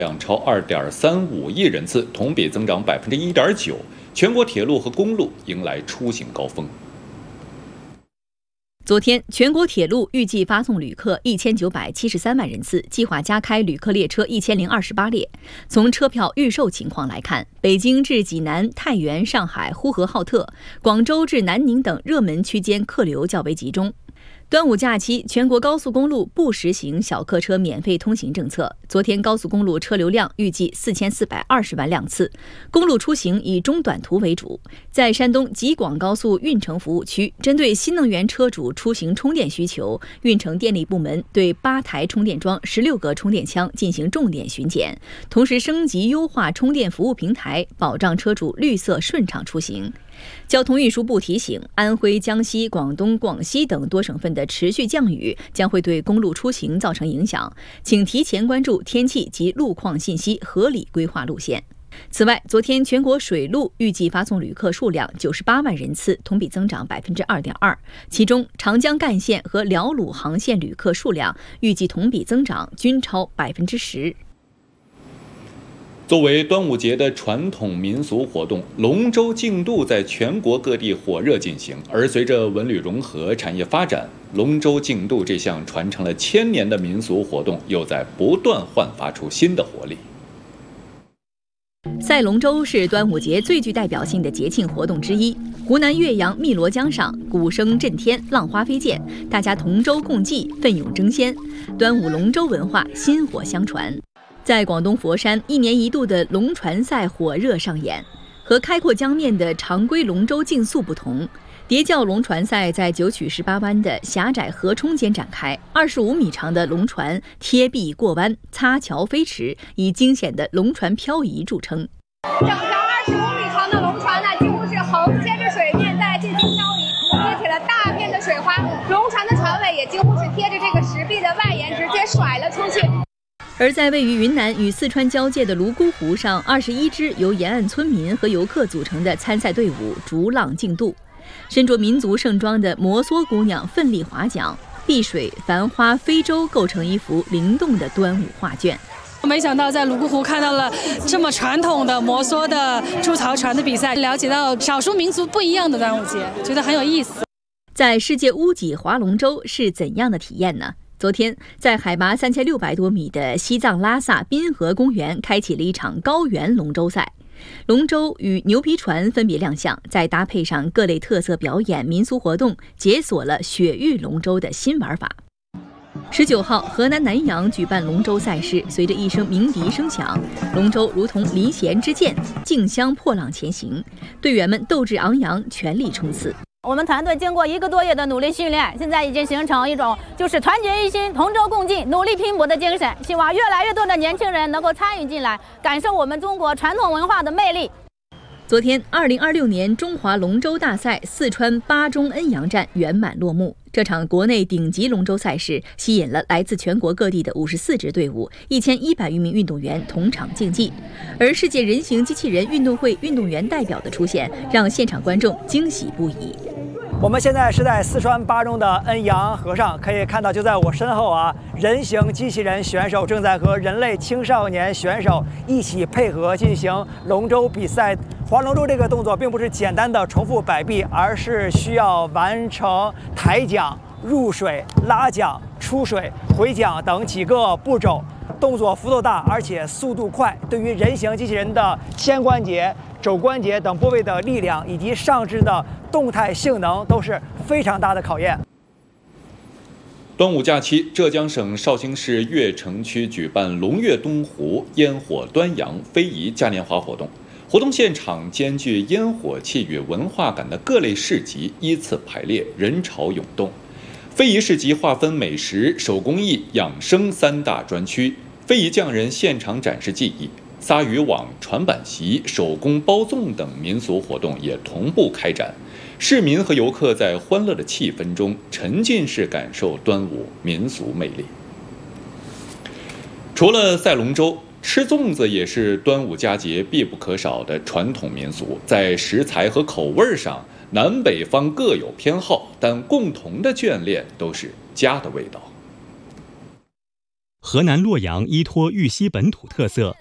量超2.35亿人次，同比增长1.9%。全国铁路和公路迎来出行高峰。 昨天，全国铁路预计发送旅客1973万人次，计划加开旅客列车1028列。从车票预售情况来看，北京至济南、太原、上海、呼和浩特、广州至南宁等热门区间客流较为集中。端午假期，全国高速公路不实行小客车免费通行政策。昨天高速公路车流量预计4420万辆次，公路出行以中短途为主。在山东吉广高速运城服务区，针对新能源车主出行充电需求，运城电力部门对8台充电桩、16个充电枪进行重点巡检，同时升级优化充电服务平台，保障车主绿色顺畅出行。交通运输部提醒，安徽、江西、广东、广西等多省份的持续降雨将会对公路出行造成影响，请提前关注天气及路况信息，合理规划路线。此外，昨天全国水路预计发送旅客数量98万人次，同比增长2.2%，其中长江干线和辽鲁航线旅客数量预计同比增长均超10%。 作为端午节的传统民俗活动，龙舟竞渡在全国各地火热进行。而随着文旅融合、产业发展，龙舟竞渡这项传承了1000年的民俗活动，又在不断焕发出新的活力。 赛龙舟是端午节最具代表性的节庆活动之一。湖南岳阳汨罗江上，鼓声震天，浪花飞溅，大家同舟共济，奋勇争先，端午龙舟文化薪火相传。在广东佛山，1年1度的龙船赛火热上演。和开阔江面的常规龙舟竞速不同，叠教龙船赛在9曲18弯的狭窄河冲间展开，25米长的龙船贴壁过弯、擦桥飞驰，以惊险的龙船漂移著称。 整条25米长的龙船呢，几乎是横贴着水面在进行漂移，激起了大片的水花。龙船的船尾也几乎是贴着这个石壁的外沿，直接甩了出去。 而在位于云南与四川交界的泸沽湖上，21支由沿岸村民和游客组成的参赛队伍逐浪竞渡。身着民族盛装的摩梭姑娘奋力划桨，碧水、繁花、飞舟构成一幅灵动的端午画卷。 没想到在泸沽湖看到了这么传统的摩梭的筑槽船的比赛，了解到少数民族不一样的端午节，觉得很有意思。 在世界屋脊划龙舟是怎样的体验呢？昨天，在海拔3600多米的西藏拉萨滨河公园开启了一场高原龙舟赛。龙舟与牛皮船分别亮相，再搭配上各类特色表演、民俗活动，解锁了雪域龙舟的新玩法。19号，河南南阳举办龙舟赛事，随着一声鸣笛声响，龙舟如同离弦之箭，竞相破浪前行，队员们斗志昂扬，全力冲刺。 我们团队经过1个多月的努力训练，现在已经形成一种就是团结一心、同舟共济、努力拼搏的精神。希望越来越多的年轻人能够参与进来，感受我们中国传统文化的魅力。 昨天，2026年中华龙舟大赛四川巴中恩阳站圆满落幕。这场国内顶级龙舟赛事吸引了来自全国各地的54支队伍，1100余名运动员同场竞技。而世界人形机器人运动会运动员代表的出现，让现场观众惊喜不已。 我们现在是在四川巴中的恩阳河上，可以看到就在我身后啊，人形机器人选手正在和人类青少年选手一起配合进行龙舟比赛。划龙舟这个动作并不是简单的重复摆臂，而是需要完成抬桨、入水、拉桨、出水、回桨等几个步骤，动作幅度大，而且速度快，对于人形机器人的肩关节、肘关节等部位的力量以及上肢的动态性能都是非常大的考验。 端午假期，浙江省绍兴市越城区举办龙跃东湖、烟火端阳、非遗嘉年华活动。活动现场兼具烟火气与文化感的各类市集依次排列，人潮涌动。非遗市集划分美食、手工艺、养生3大专区，非遗匠人现场展示技艺，撒渔网、传板席、手工包粽等民俗活动也同步开展。市民和游客在欢乐的气氛中沉浸式感受端午民俗魅力。除了赛龙舟，吃粽子也是端午佳节必不可少的传统民俗。在食材和口味上，南北方各有偏好，但共同的眷恋都是家的味道。 河南洛阳依托玉溪本土特色，